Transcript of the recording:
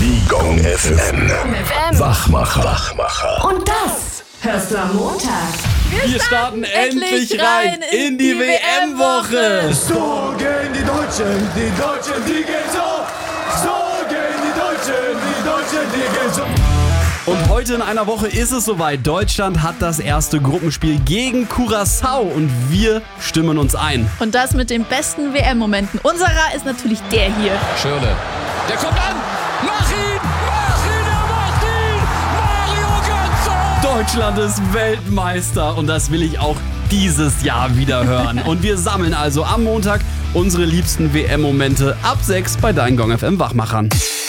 Die Gong FM. Wachmacher. Und das hörst du am Montag. Wir starten endlich rein in die WM-Woche. So gehen die Deutschen, die gehen so. So gehen die Deutschen, die gehen so. Und heute in einer Woche ist es soweit. Deutschland hat das erste Gruppenspiel gegen Curaçao und wir stimmen uns ein. Und das mit den besten WM-Momenten. Unserer ist natürlich der hier. Schirle, der kommt an. Mach ihn, er macht ihn. Mario Götze. Deutschland ist Weltmeister und das will ich auch dieses Jahr wieder hören. Und wir sammeln also am Montag unsere liebsten WM-Momente ab 6 bei deinen Gong FM Wachmachern.